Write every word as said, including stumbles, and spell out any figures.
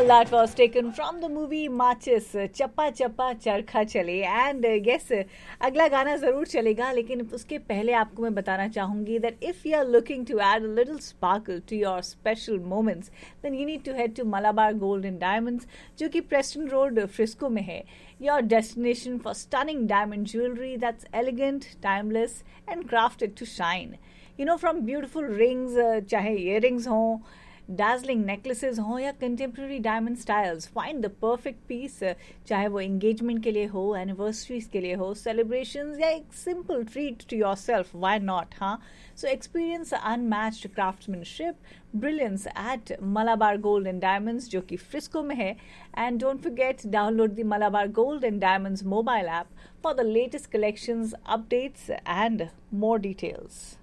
Well, that was taken from the movie Matches, चप्पा चप्पा चरखा चले. And uh, yes, अगला गाना ज़रूर चलेगा, लेकिन उसके पहले आपको मैं बताना चाहूँगी that if you are looking to add a little sparkle to your special moments, then you need to head to Malabar Gold and Diamonds, जो कि Preston Road, Frisco में है. Your destination for stunning diamond jewelry that's elegant, timeless, and crafted to shine. You know, from beautiful rings, uh, चाहे earrings हों, dazzling necklaces हों या contemporary diamond styles, find the perfect piece, uh, चाहे वो engagement के लिए हो, anniversaries के लिए हो, celebrations या एक simple treat to yourself, why not, हाँ? So experience unmatched craftsmanship, brilliance at Malabar Gold and Diamonds, जो कि Frisco में है. And don't forget, download the Malabar Gold and Diamonds mobile app for the latest collections, updates and more details.